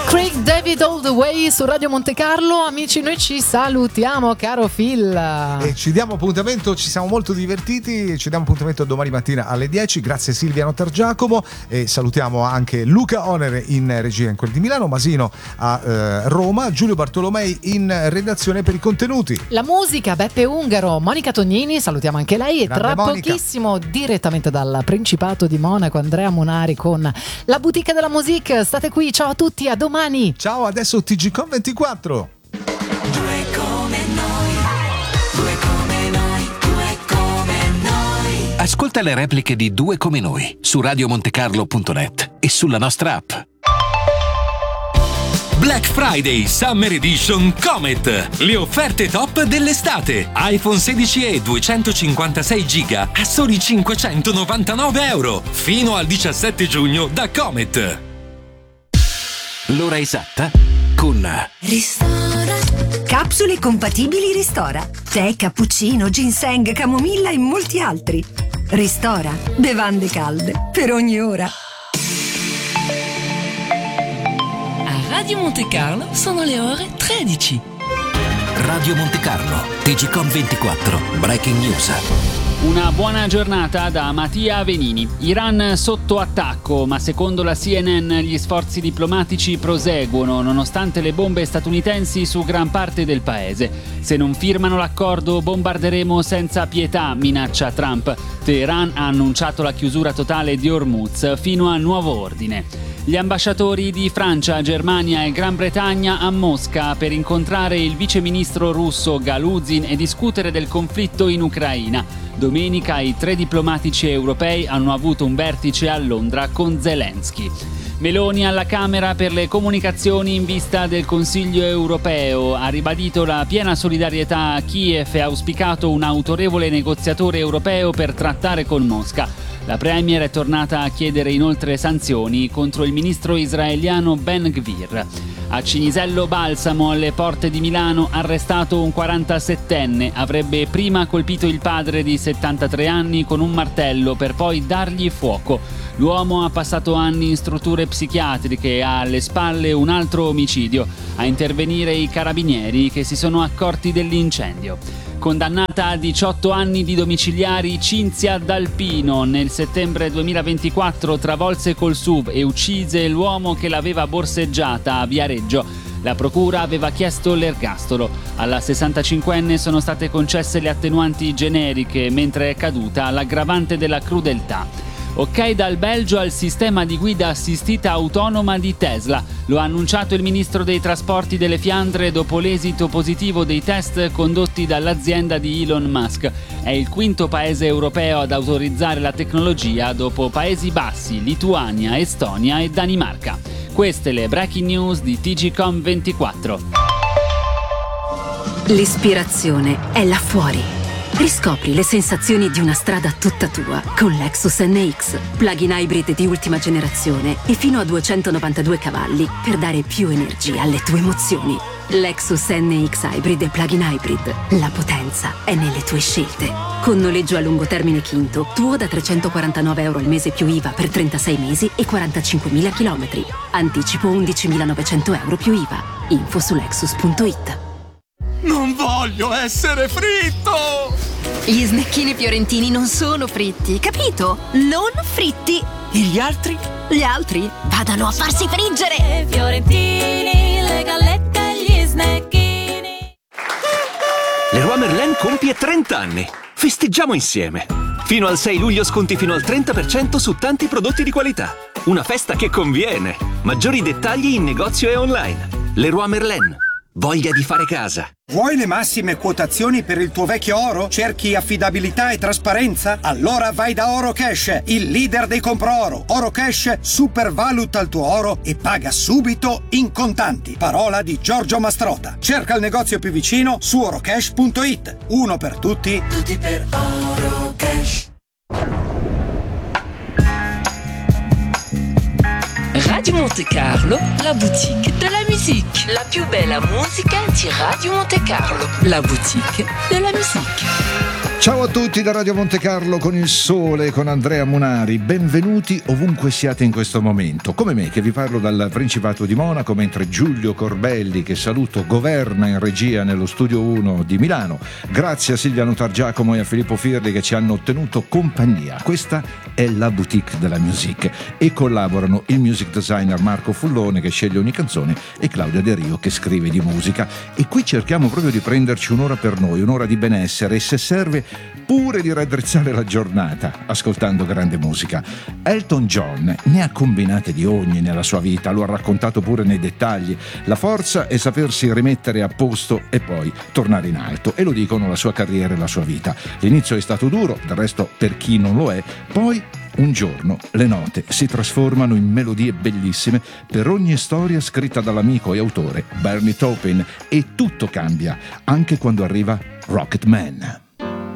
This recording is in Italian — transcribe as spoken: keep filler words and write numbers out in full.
Craig David All The Way su Radio Monte Carlo. Amici, noi ci salutiamo, caro Phil. E ci diamo appuntamento, ci siamo molto divertiti, ci diamo appuntamento domani mattina alle dieci. Grazie Silvia Notargiacomo e salutiamo anche Luca Onere in regia in quel di Milano, Masino a eh, Roma, Giulio Bartolomei in redazione per i contenuti. La musica, Beppe Ungaro, Monica Tognini, salutiamo anche lei. Grande e tra Monica. Pochissimo direttamente dal Principato di Monaco Andrea Munari con la Boutique della Musique. State qui, ciao a tutti, a domani. Ciao, adesso T G Com ventiquattro. Due come noi, due come noi, due come noi. Ascolta le repliche di Due come noi su radiomontecarlo punto net e sulla nostra app. Black Friday Summer Edition Comet. Le offerte top dell'estate. iPhone sedici e duecentocinquantasei giga a soli cinquecentonovantanove euro. Fino al diciassette giugno da Comet. L'ora esatta con Ristora. Capsule compatibili Ristora. Tè, cappuccino, ginseng, camomilla e molti altri. Ristora. Bevande calde per ogni ora. A Radio Monte Carlo sono le ore tredici. Radio Monte Carlo, T G Com ventiquattro, Breaking News. Una buona giornata da Mattia Venini. Iran sotto attacco, ma secondo la C N N gli sforzi diplomatici proseguono nonostante le bombe statunitensi su gran parte del paese. Se non firmano l'accordo bombarderemo senza pietà, minaccia Trump. Teheran ha annunciato la chiusura totale di Hormuz fino a nuovo ordine. Gli ambasciatori di Francia, Germania e Gran Bretagna a Mosca per incontrare il viceministro russo Galuzin e discutere del conflitto in Ucraina. Domenica i tre diplomatici europei hanno avuto un vertice a Londra con Zelensky. Meloni alla Camera per le comunicazioni in vista del Consiglio europeo. Ha ribadito la piena solidarietà a Kiev e ha auspicato un autorevole negoziatore europeo per trattare con Mosca. La Premier è tornata a chiedere inoltre sanzioni contro il ministro israeliano Ben Gvir. A Cinisello Balsamo, alle porte di Milano, arrestato un quarantasettenne. Avrebbe prima colpito il padre di settantatré anni con un martello per poi dargli fuoco. L'uomo ha passato anni in strutture psichiatriche e ha alle spalle un altro omicidio. A intervenire i carabinieri che si sono accorti dell'incendio. Condannata a diciotto anni di domiciliari, Cinzia D'Alpino nel settembre duemilaventiquattro travolse col S U V e uccise l'uomo che l'aveva borseggiata a Viareggio. La procura aveva chiesto l'ergastolo. Alla sessantacinquenne sono state concesse le attenuanti generiche, mentre è caduta l'aggravante della crudeltà. Ok dal Belgio al sistema di guida assistita autonoma di Tesla. Lo ha annunciato il ministro dei trasporti delle Fiandre dopo l'esito positivo dei test condotti dall'azienda di Elon Musk. È il quinto paese europeo ad autorizzare la tecnologia dopo Paesi Bassi, Lituania, Estonia e Danimarca. Queste le breaking news di T G Com ventiquattro. L'ispirazione è là fuori. Riscopri le sensazioni di una strada tutta tua con Lexus N X, plug-in hybrid di ultima generazione e fino a duecentonovantadue cavalli per dare più energia alle tue emozioni. Lexus N X Hybrid e plug-in hybrid. La potenza è nelle tue scelte. Con noleggio a lungo termine Quinto, tuo da trecentoquarantanove euro al mese più I V A per trentasei mesi e quarantacinquemila chilometri. Anticipo undicimilanovecento euro più I V A. Info su lexus punto it. Non voglio essere fritto! Gli snecchini fiorentini non sono fritti, capito? Non fritti! E gli altri? Gli altri vadano a farsi friggere! Fiorentini, le gallette e gli snecchini. Leroy Merlin compie trenta anni. Festeggiamo insieme. Fino al sei luglio sconti fino al trenta per cento su tanti prodotti di qualità. Una festa che conviene. Maggiori dettagli in negozio e online. Leroy Merlin. Voglia di fare casa. Vuoi le massime quotazioni per il tuo vecchio oro? Cerchi affidabilità e trasparenza? Allora vai da Oro Cash, il leader dei compro oro. Oro Cash supervaluta il tuo oro e paga subito in contanti. Parola di Giorgio Mastrota. Cerca il negozio più vicino su orocash punto it. Uno per tutti, Tutti per Oro Cash. Radio Monte Carlo, la boutique de la musique. La più bella musica di Radio Monte Carlo, la boutique de la musique. Ciao a tutti da Radio Monte Carlo con il sole, con Andrea Munari. Benvenuti ovunque siate in questo momento. Come me che vi parlo dal Principato di Monaco, mentre Giulio Corbelli, che saluto, governa in regia nello studio uno di Milano. Grazie a Silvia Targiacomo e a Filippo Firli che ci hanno tenuto compagnia. Questa è la boutique della music e collaborano il music designer Marco Fullone che sceglie ogni canzone e Claudia De Rio che scrive di musica. E qui cerchiamo proprio di prenderci un'ora per noi, un'ora di benessere e se serve pure di raddrizzare la giornata ascoltando grande musica. Elton John ne ha combinate di ogni nella sua vita, lo ha raccontato pure nei dettagli. La forza è sapersi rimettere a posto e poi tornare in alto, e lo dicono la sua carriera e la sua vita. L'inizio è stato duro, del resto per chi non lo è, poi un giorno le note si trasformano in melodie bellissime per ogni storia scritta dall'amico e autore Bernie Taupin, e tutto cambia anche quando arriva Rocket Man.